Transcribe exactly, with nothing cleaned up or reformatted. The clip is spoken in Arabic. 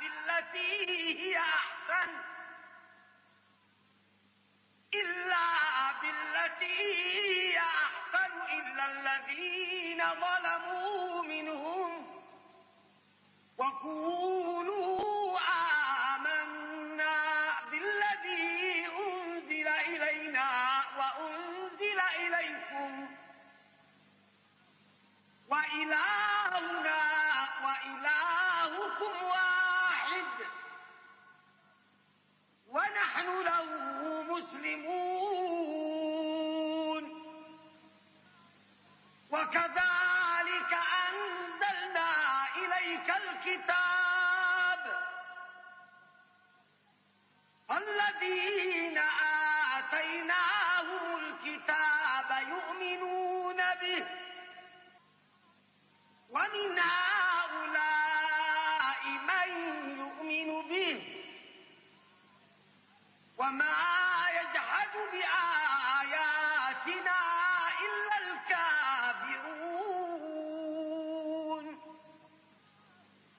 بالتي هي أحسن إلا بالتي هي أحسن إلا الذين ظلموا منهم وقولوا آمنا بالذي أنزل إلينا وأنزل إليكم وإلهنا وإلهكم واحد ونحن له مسلمون. وكذلك أنزلنا إليك الكتاب الذين آتيناهم الكتاب يؤمنون به ومن هؤلاء من يؤمن به وما يجحد بآياتنا